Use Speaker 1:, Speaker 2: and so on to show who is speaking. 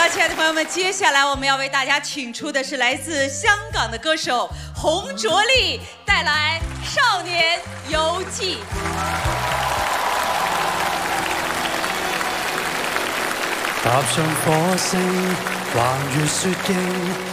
Speaker 1: 了，亲爱的朋友们，接下来我们要为大家请出的是来自香港的歌手洪卓立，带来《少年游记》。
Speaker 2: 踏上火星，橫越雪徑。